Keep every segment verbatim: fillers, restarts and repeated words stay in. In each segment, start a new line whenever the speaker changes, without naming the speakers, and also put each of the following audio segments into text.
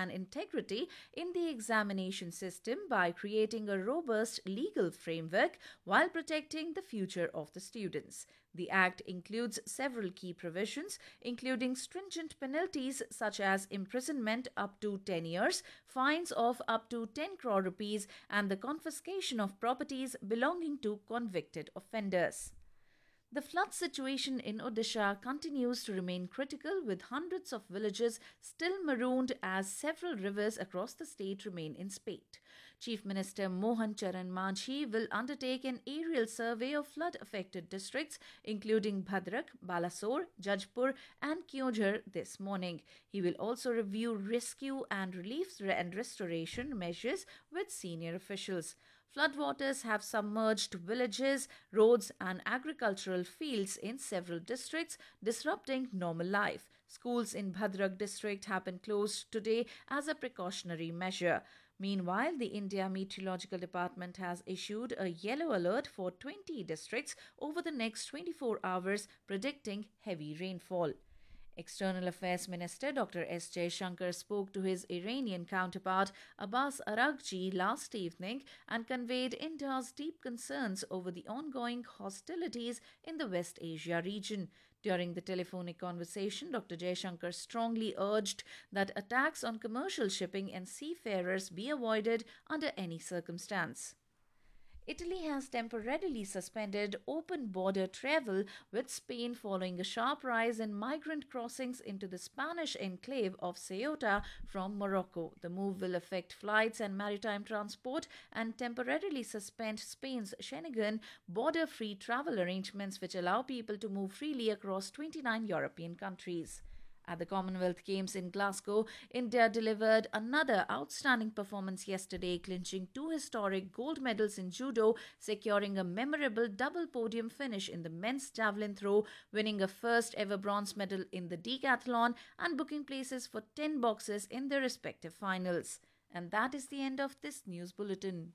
and integrity in the examination system by creating a robust legal framework while protecting the future of the students. The Act includes several key provisions, including stringent penalties such as imprisonment up to ten years, fines of up to ten crore rupees, and the confiscation of properties belonging to convicted offenders. The flood situation in Odisha continues to remain critical, with hundreds of villages still marooned as several rivers across the state remain in spate. Chief Minister Mohan Charan Manjhi will undertake an aerial survey of flood-affected districts, including Bhadrak, Balasore, Jajpur and Kyojhar this morning. He will also review rescue and relief and restoration measures with senior officials. Floodwaters have submerged villages, roads and agricultural fields in several districts, disrupting normal life. Schools in Bhadrak district have been closed today as a precautionary measure. Meanwhile, the India Meteorological Department has issued a yellow alert for twenty districts over the next twenty-four hours, predicting heavy rainfall. External Affairs Minister Doctor S. Jaishankar spoke to his Iranian counterpart Abbas Araghchi last evening and conveyed India's deep concerns over the ongoing hostilities in the West Asia region. During the telephonic conversation, Doctor Jaishankar strongly urged that attacks on commercial shipping and seafarers be avoided under any circumstance. Italy has temporarily suspended open border travel with Spain following a sharp rise in migrant crossings into the Spanish enclave of Ceuta from Morocco. The move will affect flights and maritime transport and temporarily suspend Spain's Schengen border-free travel arrangements, which allow people to move freely across twenty-nine European countries. At the Commonwealth Games in Glasgow, India delivered another outstanding performance yesterday, clinching two historic gold medals in judo, securing a memorable double podium finish in the men's javelin throw, winning a first ever bronze medal in the decathlon, and booking places for ten boxes in their respective finals. And that is the end of this news bulletin.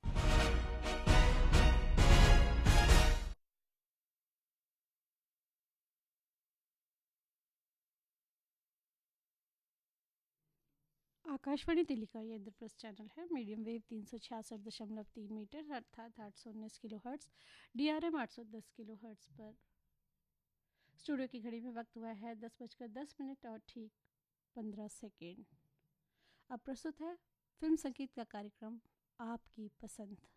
Akashvani Delhi का ये Indraprastha channel है। Medium wave तीन सौ छियासठ दशमलव तीन metre अर्थात आठ सौ उन्नीस kilo hertz, D R M आठ सौ दस किलो हर्ट्स पर। स्टूडियो की घड़ी में वक्त हुआ है दस बजकर दस मिनट और ठीक पंद्रह सेकेंड। अब प्रस्तुत है फिल्म संगीत का कार्यक्रम आपकी पसंद।